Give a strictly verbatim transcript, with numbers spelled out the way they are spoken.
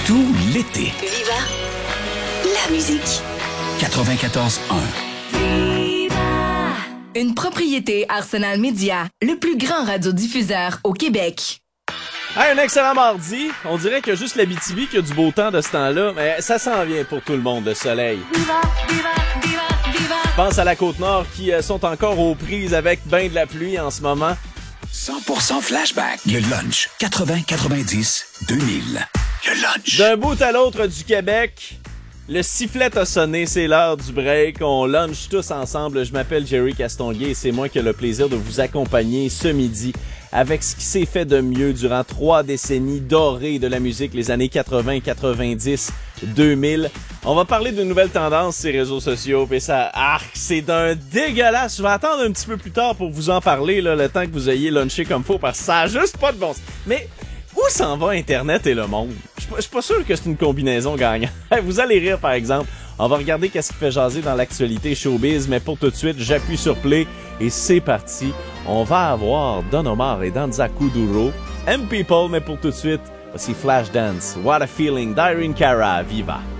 tout l'été. Viva la musique. quatre-vingt-quatorze un. Une propriété Arsenal Média, le plus grand radiodiffuseur au Québec. Hey, un excellent mardi. On dirait qu'il y a juste l'Abitibi qui a du beau temps de ce temps-là, mais ça s'en vient pour tout le monde, le soleil. Viva, viva, viva, viva. Je pense à la Côte-Nord qui euh, sont encore aux prises avec ben de la pluie en ce moment. cent pour cent flashback. Le lunch. quatre-vingts quatre-vingt-dix deux mille. Le lunch. D'un bout à l'autre du Québec, le sifflet a sonné, c'est l'heure du break. On lunch tous ensemble. Je m'appelle Jerry Castonguay et c'est moi qui ai le plaisir de vous accompagner ce midi avec ce qui s'est fait de mieux durant trois décennies dorées de la musique, les années quatre-vingts, quatre-vingt-dix, deux mille. On va parler de nouvelles tendances sur les réseaux sociaux, puis ça, ah, c'est d'un dégueulasse. Je vais attendre un petit peu plus tard pour vous en parler, là, le temps que vous ayez lunché comme faut, parce que ça a juste pas de bon sens. Mais où s'en va Internet et le monde? Je suis pas sûr que c'est une combinaison gagnante. Vous allez rire, par exemple. On va regarder qu'est-ce qui fait jaser dans l'actualité showbiz, mais pour tout de suite, j'appuie sur play et c'est parti. On va avoir Don Omar et Danza Kuduro, M People, mais pour tout de suite, voici Flashdance, What a Feeling, d'Irene Cara, Viva.